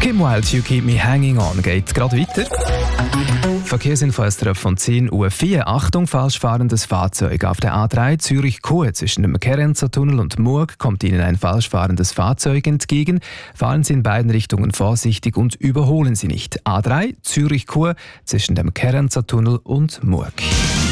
Kim Wilde, You Keep Me Hanging On geht gerade weiter. Verkehrsinfo von 10:04 Uhr. Achtung, falsch fahrendes Fahrzeug. Auf der A3 Zürich-Chur zwischen dem Kerenzer-Tunnel und Murg kommt Ihnen ein falsch fahrendes Fahrzeug entgegen. Fahren Sie in beiden Richtungen vorsichtig und überholen Sie nicht. A3 Zürich-Chur zwischen dem Kerenzer-Tunnel und Murg.